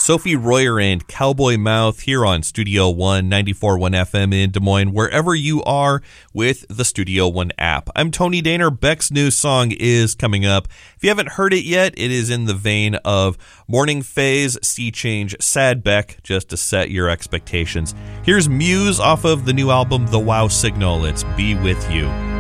Sophie Royer and Cowboy Mouth here on Studio One, 94.1 FM in Des Moines, wherever you are with the Studio One app. I'm Tony Daner. Beck's new song is coming up. If you haven't heard it yet, it is in the vein of Morning Phase, Sea Change, Sad Beck, just to set your expectations. Here's Muse off of the new album, The Wow Signal. It's Be With You.